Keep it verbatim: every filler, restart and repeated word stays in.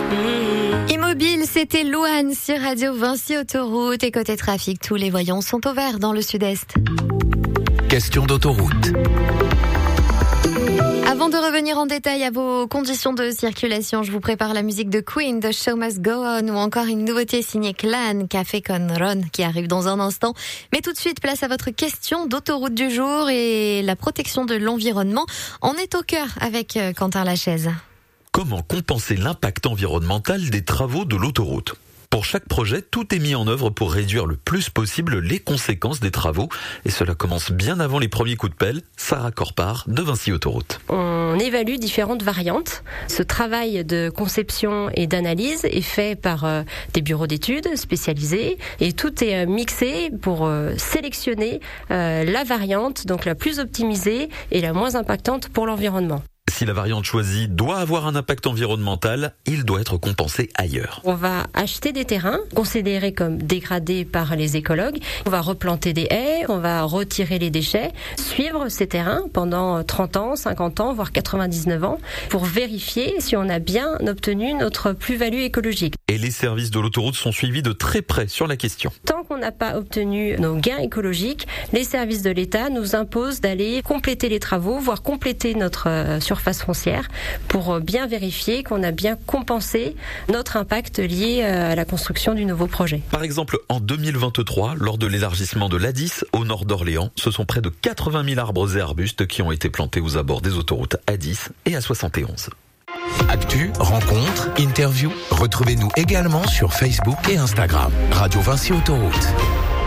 Immobile, c'était Louane sur Radio Vinci Autoroute. Et côté trafic, tous les voyants sont au vert dans le sud-est. Question d'autoroute. Avant de revenir en détail à vos conditions de circulation, je vous prépare la musique de Queen, The Show Must Go On, ou encore une nouveauté signée Clan, Café con Ron, qui arrive dans un instant. Mais tout de suite, place à votre question d'autoroute du jour, et la protection de l'environnement en est au cœur avec Quentin Lachaise. Comment compenser l'impact environnemental des travaux de l'autoroute ? Pour chaque projet, tout est mis en œuvre pour réduire le plus possible les conséquences des travaux. Et cela commence bien avant les premiers coups de pelle. Sarah Corpart de Vinci Autoroute. On évalue différentes variantes. Ce travail de conception et d'analyse est fait par euh, des bureaux d'études spécialisés. Et tout est euh, mixé pour euh, sélectionner euh, la variante, donc la plus optimisée et la moins impactante pour l'environnement. Si la variante choisie doit avoir un impact environnemental, il doit être compensé ailleurs. On va acheter des terrains considérés comme dégradés par les écologues. On va replanter des haies, on va retirer les déchets, suivre ces terrains pendant trente ans, cinquante ans, voire quatre-vingt-dix-neuf ans, pour vérifier si on a bien obtenu notre plus-value écologique. Et les services de l'autoroute sont suivis de très près sur la question. Tant qu'on n'a pas obtenu nos gains écologiques, les services de l'État nous imposent d'aller compléter les travaux, voire compléter notre euh, surface foncière pour bien vérifier qu'on a bien compensé notre impact lié à la construction du nouveau projet. Par exemple, en deux mille vingt-trois, lors de l'élargissement de l'A D I S au nord d'Orléans, ce sont près de quatre-vingt mille arbres et arbustes qui ont été plantés aux abords des autoroutes A dix et A soixante et onze. Actu, rencontres, interviews, retrouvez-nous également sur Facebook et Instagram. Radio Vinci Autoroute.